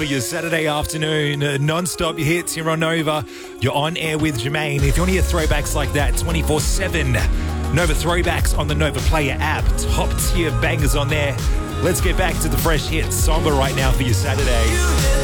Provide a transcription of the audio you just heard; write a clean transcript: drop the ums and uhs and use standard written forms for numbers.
For your Saturday afternoon, non-stop hits here on Nova. You're on air with Jermaine. If you want to hear throwbacks like that 24/7, Nova Throwbacks on the Nova Player app. Top tier bangers on there. Let's get back to the fresh hits. Somber right now for your Saturday.